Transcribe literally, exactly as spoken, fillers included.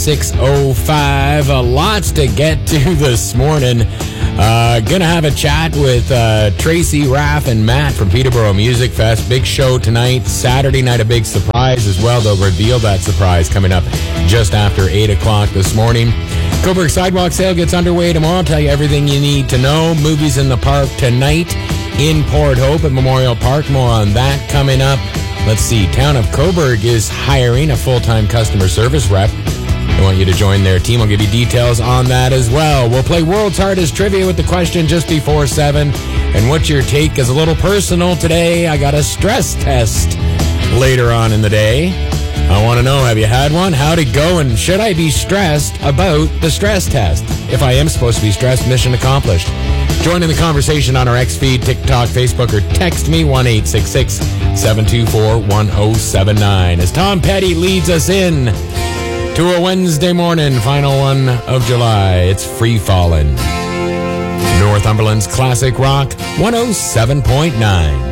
six oh five. Uh, lots to get to this morning. Uh, gonna have a chat with uh, Tracy, Raph, and Matt from Peterborough Music Fest. Big show tonight. Saturday night, a big surprise as well. They'll reveal that surprise coming up just after eight o'clock this morning. Cobourg Sidewalk Sale gets underway tomorrow. I'll tell you everything you need to know. Movies in the park tonight in Port Hope at Memorial Park. More on that coming up. Let's see. Town of Cobourg is hiring a full-time customer service rep. I want you to join their team. I'll give you details on that as well. We'll play World's Hardest Trivia with the question just before seven. And what's your take is a little personal today. I got a stress test later on in the day. I want to know, have you had one? How'd it go? And should I be stressed about the stress test? If I am supposed to be stressed, mission accomplished. Join in the conversation on our X feed, TikTok, Facebook, or text me one eight six six, seven two four, one oh seven nine. As Tom Petty leads us in to a Wednesday morning, final one of July. It's Free Fallin'. Northumberland's Classic Rock, one oh seven point nine.